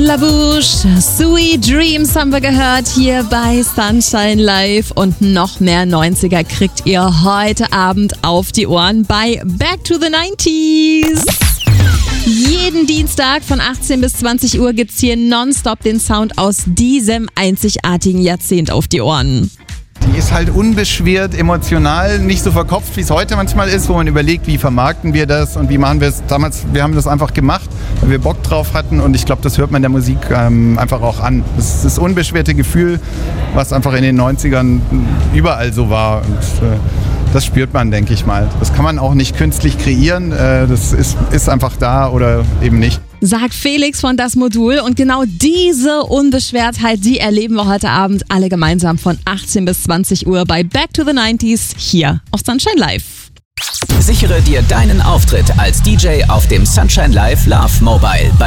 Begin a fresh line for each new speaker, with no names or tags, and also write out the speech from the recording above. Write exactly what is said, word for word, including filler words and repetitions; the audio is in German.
La Bouche, Sweet Dreams haben wir gehört hier bei Sunshine Live und noch mehr neunziger kriegt ihr heute Abend auf die Ohren bei Back to the neunziger. Jeden Dienstag von achtzehn bis zwanzig Uhr gibt's hier nonstop den Sound aus diesem einzigartigen Jahrzehnt auf die Ohren.
Die ist halt unbeschwert, emotional, nicht so verkopft, wie es heute manchmal ist, wo man überlegt, wie vermarkten wir das und wie machen wir es. Damals, wir haben das einfach gemacht, weil wir Bock drauf hatten und ich glaube, das hört man der Musik ähm, einfach auch an. Das ist das unbeschwerte Gefühl, was einfach in den neunzigern überall so war und äh, das spürt man, denke ich mal. Das kann man auch nicht künstlich kreieren, äh, das ist, ist einfach da oder eben nicht.
Sagt Felix von Das Modul und genau diese Unbeschwertheit, die erleben wir heute Abend alle gemeinsam von achtzehn bis zwanzig Uhr bei Back to the neunziger hier auf Sunshine Live.
Sichere dir deinen Auftritt als D J auf dem Sunshine Live Love Mobile.